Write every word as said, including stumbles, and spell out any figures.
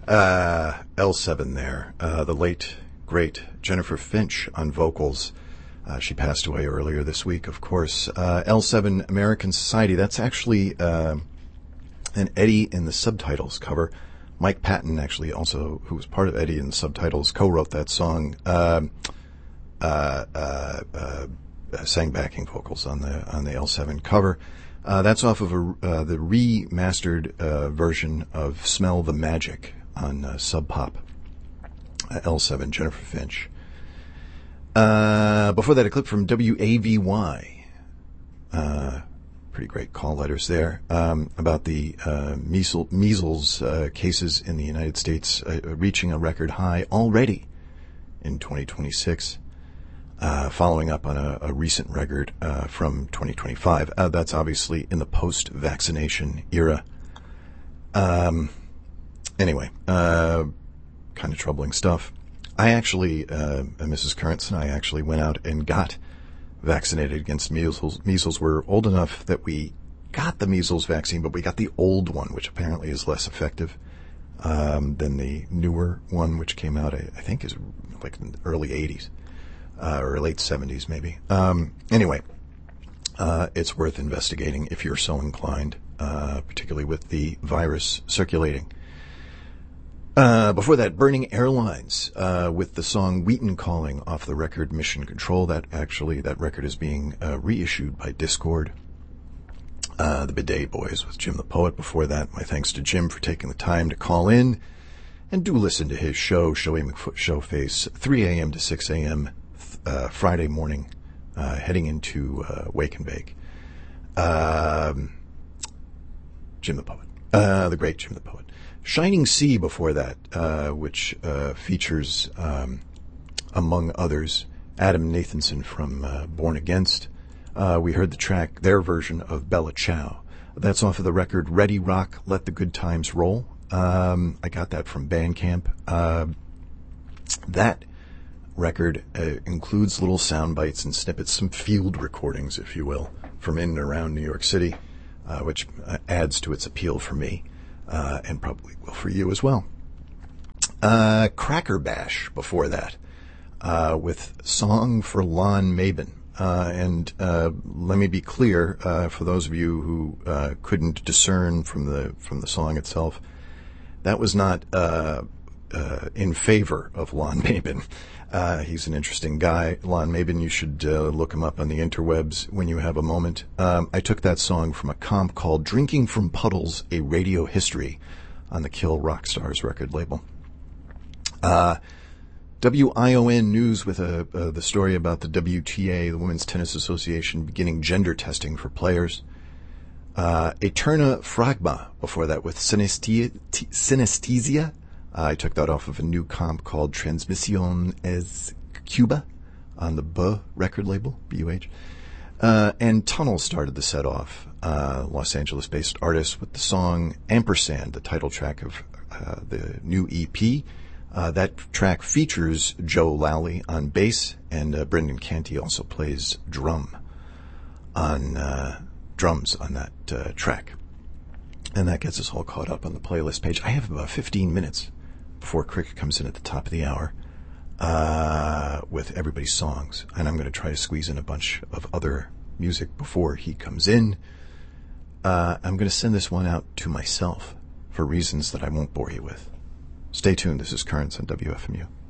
Uh, L seven there. Uh, the late, great Jennifer Finch on vocals. Uh, she passed away earlier this week, of course. Uh, L seven, American Society. That's actually uh, an Eddie in the Subtitles cover. Mike Patton, actually, also, who was part of Eddie in the Subtitles, co-wrote that song. Um, uh, uh, uh, sang backing vocals on the on the L seven cover. Uh, that's off of a, uh, the remastered uh, version of "Smell the Magic" on uh, Sub Pop. Uh, L seven, Jennifer Finch. Uh, before that, a clip from W A V Y. Uh, pretty great call letters there um, about the uh, measles, measles uh, cases in the United States uh, reaching a record high already in twenty twenty-six. Uh, following up on a, a recent record uh, from twenty twenty-five. Uh, that's obviously in the post-vaccination era. Um, anyway, uh, kind of troubling stuff. I actually, uh, Missus Currents and I actually went out and got vaccinated against measles. Measles. We're old enough that we got the measles vaccine, but we got the old one, which apparently is less effective um, than the newer one, which came out, I, I think, is like in the early eighties. Uh, or late seventies, maybe. Um, anyway, uh, it's worth investigating if you're so inclined, uh, particularly with the virus circulating. Uh, before that, Burning Airlines uh, with the song Wheaton Calling off the record Mission Control. That actually, that record is being uh, reissued by Discord. Uh, the Bidet Boys with Jim the Poet. Before that, my thanks to Jim for taking the time to call in. And do listen to his show, Showy McFoot Showface, three a.m. to six a.m., Uh, Friday morning, uh, heading into uh, Wake and Bake. Um, Jim the Poet. Uh, the great Jim the Poet. Shining Sea before that, uh, which uh, features, um, among others, Adam Nathanson from uh, Born Against. Uh, we heard the track, their version of Bella Ciao. That's off of the record Ready Rock, Let the Good Times Roll. Um, I got that from Bandcamp. Uh, that record uh, includes little sound bites and snippets, some field recordings, if you will, from in and around New York City, uh, which uh, adds to its appeal for me, uh, and probably will for you as well. Uh, Cracker Bash before that, uh, with Song for Lon Mabin. Uh, and uh, let me be clear, uh, for those of you who uh, couldn't discern from the from the song itself, that was not uh, uh, in favor of Lon Mabin. Uh, he's an interesting guy. Lon Mabin, you should uh, look him up on the interwebs when you have a moment. Um, I took that song from a comp called Drinking from Puddles, A Radio History on the Kill Rock Stars record label. Uh, W I O N News with a, uh, the story about the W T A, the Women's Tennis Association, beginning gender testing for players. Uh, Eterna Fragma before that with Synesthesia. Synesthesia. Uh, I took that off of a new comp called Transmisión es Cuba on the B record label, B U H. Uh, and Tunnel started the set off, uh, Los Angeles-based artist, with the song Ampersand, the title track of uh, the new E P. Uh, that track features Joe Lally on bass, and uh, Brendan Canty also plays drum on uh, drums on that uh, track. And that gets us all caught up on the playlist page. I have about fifteen minutes before Cricket comes in at the top of the hour uh, with everybody's songs. And I'm going to try to squeeze in a bunch of other music before he comes in. Uh, I'm going to send this one out to myself for reasons that I won't bore you with. Stay tuned. This is Currents on W F M U.